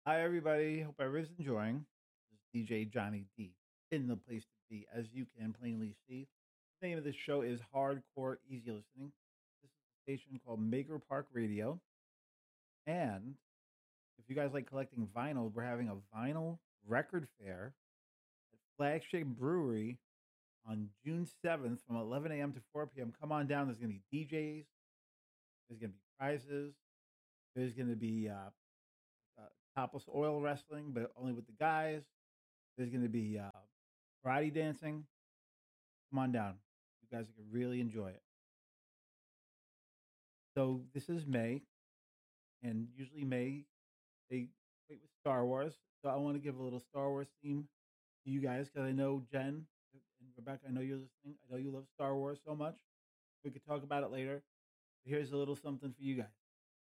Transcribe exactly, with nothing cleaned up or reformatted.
Hi, everybody. Hope everybody's enjoying. This is D J Johnny D in the place to be, as you can plainly see. The name of this show is Hardcore Easy Listening. This is a station called Maker Park Radio. And if you guys like collecting vinyl, we're having a vinyl record fair at Flagship Brewery on June seventh from eleven a m to four p m. Come on down. There's going to be D Js, there's going to be prizes, there's going to be uh, uh, topless oil wrestling, but only with the guys. There's going to be uh, karate dancing. Come on down. You guys are going to really enjoy it. So this is May, and usually May they wait with Star Wars. So I want to give a little Star Wars theme to you guys because I know Jen and Rebecca. I know you're listening. I know you love Star Wars so much. We could talk about it later. But here's a little something for you guys.